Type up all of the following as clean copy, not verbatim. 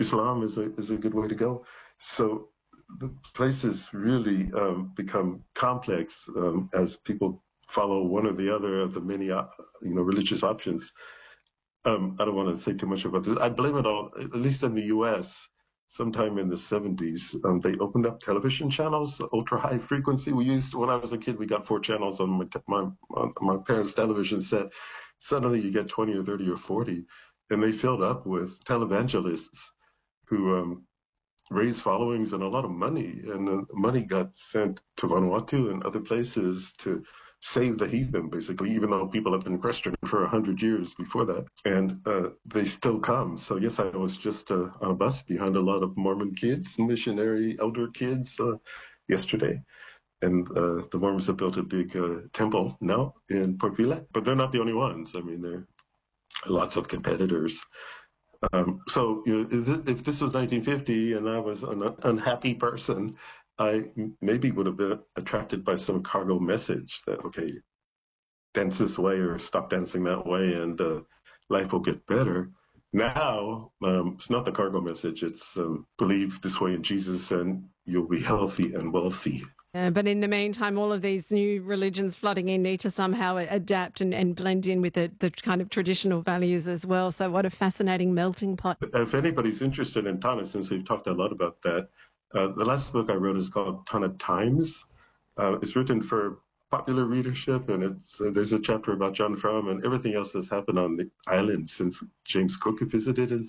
Islam is a good way to go. So the places really become complex as people follow one or the other of the many, religious options. I don't want to say too much about this. I blame it all, at least in the U.S., sometime in the 70s, they opened up television channels, ultra high frequency. When I was a kid, we got 4 channels on my parents' television set. Suddenly you get 20 or 30 or 40, and they filled up with televangelists who raised followings and a lot of money. And the money got sent to Vanuatu and other places to save the heathen, basically, even though people have been Christian for 100 years before that. And they still come. So yes, I was just on a bus behind a lot of Mormon kids, missionary elder kids yesterday. And the Mormons have built a big temple now in Port Vila, but they're not the only ones. I mean, there are lots of competitors. So if this was 1950 and I was an unhappy person, I maybe would have been attracted by some cargo message that, okay, dance this way or stop dancing that way and life will get better. Now, it's not the cargo message. It's believe this way in Jesus and you'll be healthy and wealthy. But in the meantime, all of these new religions flooding in need to somehow adapt and blend in with the kind of traditional values as well. So what a fascinating melting pot. If anybody's interested in Tana, since we've talked a lot about that, the last book I wrote is called Tana Times. It's written for popular readership, and there's a chapter about John Frum and everything else that's happened on the island since James Cook visited in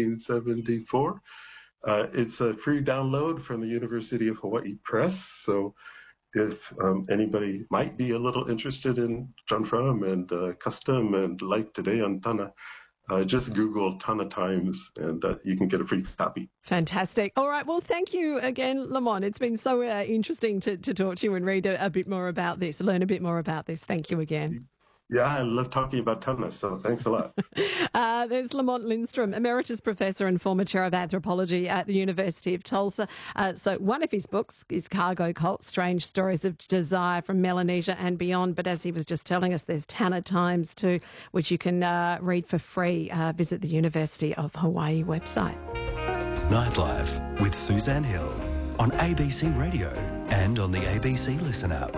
1774. It's a free download from the University of Hawaii Press. So if anybody might be a little interested in John Frum and custom and life today on Tana, just Google Tana Times and you can get a free copy. Fantastic. All right. Well, thank you again, Lamont. It's been so interesting to talk to you and read a bit more about this, learn a bit more about this. Thank you again. Yeah, I love talking about Tana, so thanks a lot. There's Lamont Lindstrom, Emeritus Professor and former Chair of Anthropology at the University of Tulsa. So one of his books is Cargo Cult, Strange Stories of Desire from Melanesia and Beyond. But as he was just telling us, there's Tana Times too, which you can read for free. Visit the University of Hawaii website. Nightlife with Suzanne Hill on ABC Radio and on the ABC Listen app.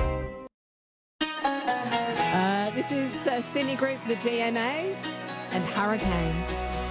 This is Sydney Group, the DMAs, and Hurricane.